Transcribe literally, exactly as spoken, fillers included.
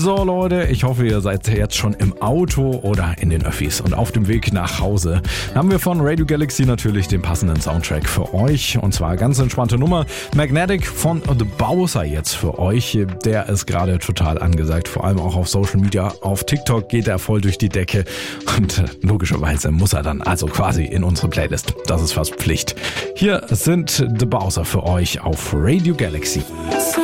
So Leute, ich hoffe, ihr seid jetzt schon im Auto oder in den Öffis und auf dem Weg nach Hause. Da haben wir von Radio Galaxy natürlich den passenden Soundtrack für euch. Und zwar ganz entspannte Nummer. Magnetic von The Bowser jetzt für euch. Der ist gerade total angesagt, vor allem auch auf Social Media. Auf TikTok geht er voll durch die Decke und äh, logischerweise muss er dann also quasi in unsere Playlist. Das ist fast Pflicht. Hier sind The Bowser für euch auf Radio Galaxy.